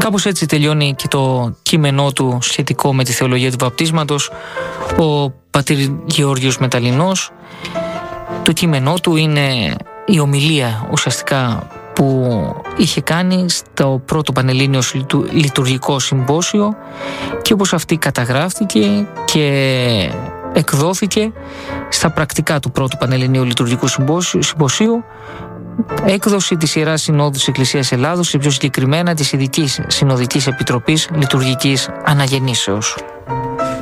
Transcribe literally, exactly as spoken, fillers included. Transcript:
Κάπως έτσι τελειώνει και το κείμενό του σχετικό με τη θεολογία του βαπτίσματος ο πατήρ Γεώργιος Μεταλλινός. Το κείμενό του είναι η ομιλία ουσιαστικά που είχε κάνει στο πρώτο Πανελλήνιο Λειτουργικό Συμπόσιο, και όπως αυτή καταγράφηκε και εκδόθηκε στα πρακτικά του πρώτου Πανελληνίου Λειτουργικού Συμποσίου, έκδοση της Ιεράς Συνόδου της Εκκλησίας Ελλάδος και πιο συγκεκριμένα της Ειδικής Συνοδικής Επιτροπής Λειτουργικής Αναγεννήσεως.